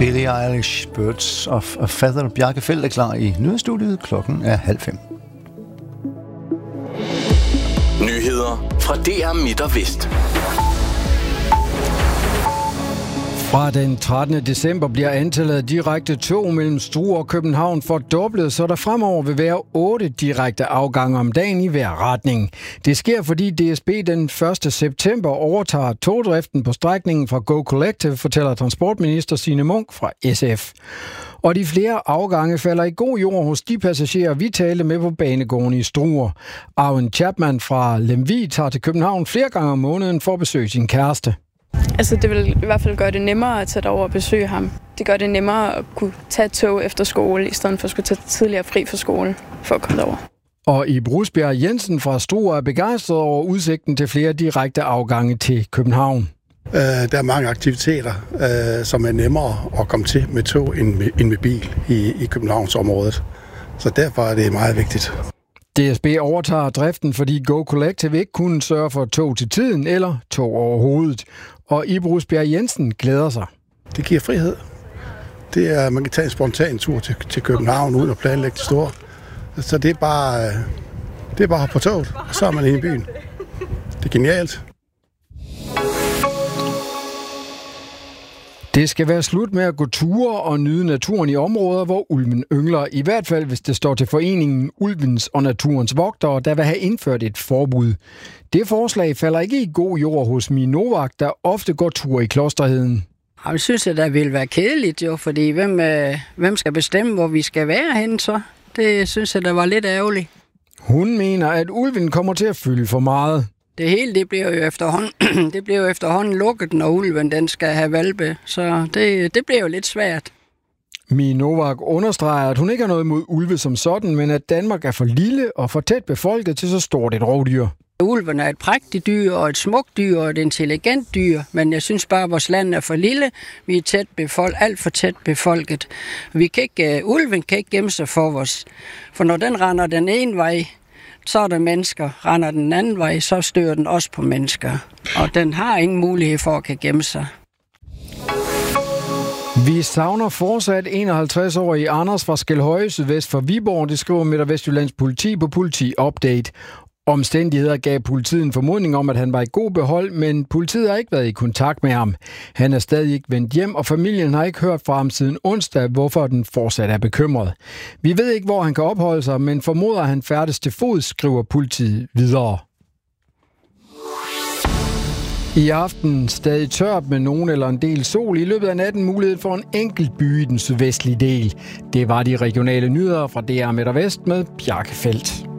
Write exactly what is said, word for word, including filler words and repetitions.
Billie Eilish, Birds of a Feather. Bjarke Feldt er klar i nyhedsstudiet. Klokken er halv fem. Nyheder fra D R Midt og Vest. Fra den trettende december bliver antallet af direkte tog mellem Struer og København fordoblet, så der fremover vil være otte direkte afgange om dagen i hver retning. Det sker, fordi D S B den første september overtager togdriften på strækningen fra Go Collective, fortæller transportminister Signe Munk fra S F. Og de flere afgange falder i god jord hos de passagerer, vi talte med på banegården i Struer. Arven Chapman fra Lemvig tager til København flere gange om måneden for at besøge sin kæreste. Altså, det vil i hvert fald gøre det nemmere at tage over og besøge ham. Det gør det nemmere at kunne tage tog efter skole, i stedet for at skulle tage tidligere fri fra skole for at komme derover. Og i Brusbjerg Jensen fra Struer er begejstret over udsigten til flere direkte afgange til København. Uh, der er mange aktiviteter, uh, som er nemmere at komme til med tog end med, end med bil i, i Københavnsområdet. Så derfor er det meget vigtigt. D S B overtager driften, fordi Go Collective ikke kunne sørge for tog til tiden eller tog overhovedet. Og i Brusbjerg Jensen glæder sig. Det giver frihed. Det er, man kan tage en spontan tur til, til København uden at planlægge det store. Så det er bare, det er bare på toget, og så er man inde i byen. Det er genialt. Det skal være slut med at gå ture og nyde naturen i områder, hvor ulven yngler. I hvert fald, hvis det står til foreningen Ulvens og Naturens Vogtere, der vil have indført et forbud. Det forslag falder ikke i god jord hos Minovak, der ofte går tur i Klosterheden. Jeg synes, at det vil være kedeligt, jo, fordi hvem, øh, hvem skal bestemme, hvor vi skal være henne så? Det synes jeg, der var lidt ærgerligt. Hun mener, at ulven kommer til at fylde for meget. Det hele det bliver jo efterhånden, det bliver jo efterhånden lukket, når ulven den skal have hvalpe, så det, det bliver jo lidt svært. Mie Novak understreger, at hun ikke har noget imod ulve som sådan, men at Danmark er for lille og for tæt befolket til så stort et rovdyr. Ulven er et prægtigt dyr og et smukt dyr og et intelligent dyr, men jeg synes bare, at vores land er for lille. Vi er tæt befolket, alt for tæt befolket. Vi kan ikke, uh, ulven kan ikke gemme sig for os, for når den render den ene vej, så er der mennesker. Render den anden vej, så støder den også på mennesker. Og den har ingen mulighed for at kan gemme sig. Vi savner fortsat enoghalvtreds-årige Anders fra Skelhøje sydvest for Viborg, det skriver Midt- og Vestjyllands politi på Politi Update. Omstændigheder gav politiet en formodning om, at han var i god behold, men politiet har ikke været i kontakt med ham. Han er stadig ikke vendt hjem, og familien har ikke hørt fra ham siden onsdag, hvorfor den fortsat er bekymret. Vi ved ikke, hvor han kan opholde sig, men formoder, at han færdes til fods, skriver politiet videre. I aften stadig tørt med nogen eller en del sol. I løbet af natten mulighed for en enkelt by i den sydvestlige del. Det var de regionale nyheder fra D R Midt og Vest med Bjarke Feldt.